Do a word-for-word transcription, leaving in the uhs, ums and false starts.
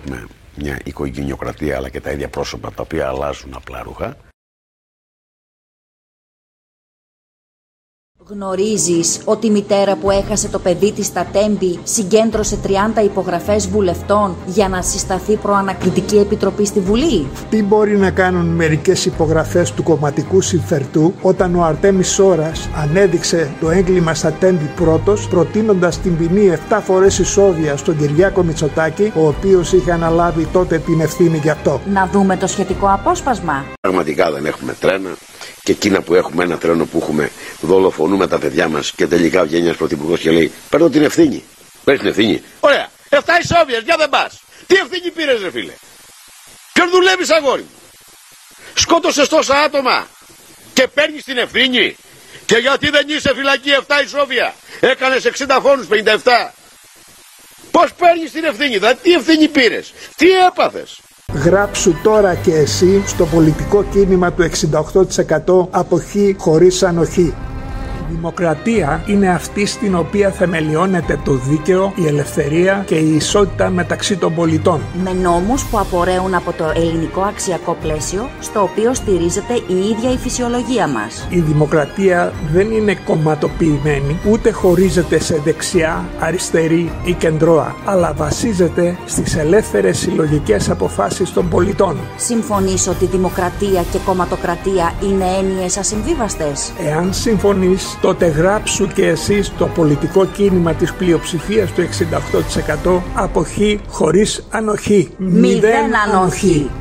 έχουμε μια οικογενειοκρατία αλλά και τα ίδια πρόσωπα τα οποία αλλάζουν απλά ρούχα. Γνωρίζεις ότι η μητέρα που έχασε το παιδί της στα Τέμπη συγκέντρωσε τριάντα υπογραφές βουλευτών για να συσταθεί προανακριτική επιτροπή στη Βουλή? Τι μπορεί να κάνουν μερικές υπογραφές του κομματικού συμφερτού όταν ο Αρτέμις Σόρας ανέδειξε το έγκλημα στα Τέμπη πρώτος, προτείνοντας την ποινή επτά φορές ισόβια στον Κυριάκο Μητσοτάκη, ο οποίος είχε αναλάβει τότε την ευθύνη γι' αυτό. Να δούμε το σχετικό απόσπασμα. Πραγματικά δεν έχουμε τρένα. Και εκείνα που έχουμε ένα τρένο που έχουμε, δολοφονούμε τα παιδιά μας και τελικά βγαίνει ένας πρωθυπουργός και λέει: παίρνω την ευθύνη. Παίρνει την ευθύνη. Ωραία. Εφτά ισόβιες, για δεν πας. Τι ευθύνη πήρες, ρε φίλε? Ποιον δουλεύεις, αγόρι μου? Σκότωσες τόσα άτομα και παίρνεις την ευθύνη. Και γιατί δεν είσαι φυλακή εφτά ισόβια? Έκανες εξήντα φόνους, πενήντα επτά. Πώς παίρνεις την ευθύνη? Δηλαδή τι ευθύνη πήρες? Τι έπαθες? Γράψου τώρα και εσύ στο πολιτικό κίνημα του εξήντα οκτώ τοις εκατό αποχή χωρίς ανοχή. Η δημοκρατία είναι αυτή στην οποία θεμελιώνεται το δίκαιο, η ελευθερία και η ισότητα μεταξύ των πολιτών. Με νόμους που απορρέουν από το ελληνικό αξιακό πλαίσιο, στο οποίο στηρίζεται η ίδια η φυσιολογία μας. Η δημοκρατία δεν είναι κομματοποιημένη, ούτε χωρίζεται σε δεξιά, αριστερή ή κεντρώα, αλλά βασίζεται στις ελεύθερες συλλογικές αποφάσεις των πολιτών. Συμφωνείς ότι δημοκρατία και κομματοκρατία είναι έννοιες ασυμβίβαστες? Εάν συμφωνείς, τότε γράψου και εσύ στο πολιτικό κίνημα της πλειοψηφίας του εξήντα οκτώ τοις εκατό αποχή χωρίς ανοχή. Μηδέν ανοχή.